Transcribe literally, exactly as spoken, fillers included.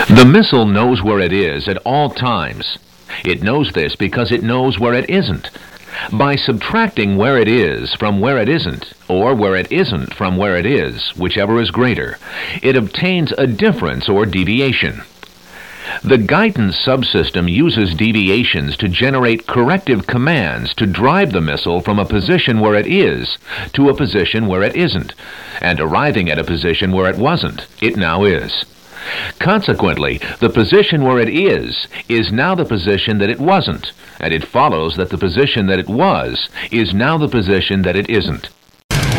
The missile knows where it is at all times. It knows this because it knows where it isn't. By subtracting where it is from where it isn't, or where it isn't from where it is, whichever is greater, it obtains a difference or deviation. The guidance subsystem uses deviations to generate corrective commands to drive the missile from a position where it is to a position where it isn't, and arriving at a position where it wasn't, it now is. Consequently, the position where it is is now the position that it wasn't, and it follows that the position that it was is now the position that it isn't.